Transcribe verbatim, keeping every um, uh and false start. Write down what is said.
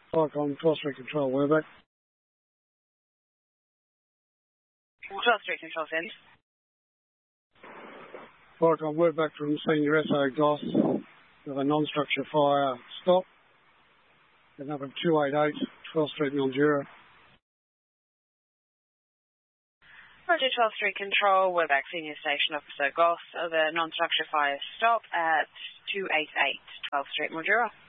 Vicon, twelfth Street Control, Werbeck. twelfth Street Control, send. Vicon, Werbeck from Senior S O Goss with a non-structure fire stop. The number two eight eight, twelfth Street, Mildura. Roger, twelfth Street Control, Werbeck Senior Station Officer Goss, the non-structure fire stop at two eight eight, twelfth Street, Mildura.